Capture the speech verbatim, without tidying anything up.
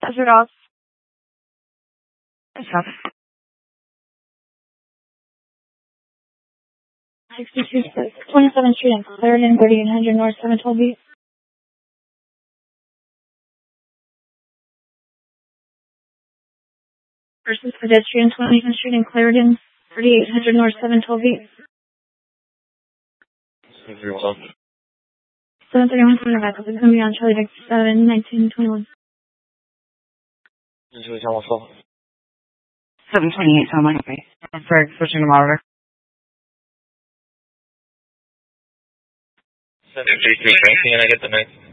Desert off. Stop. sixty-two, twenty-seventh Street and Clarendon, thirty-eight hundred North, seven twelve B. Versus pedestrian, twenty-seventh Street and Clarendon, thirty-eight hundred North, seven twelve B. seven thirty-one, seventy-five, it's going to be on Charlie Victor seven, nineteen twenty-one. seven twenty-eight, sound like me. I'm sorry, switching to monitor. seven fifty-three, can I get the ninth?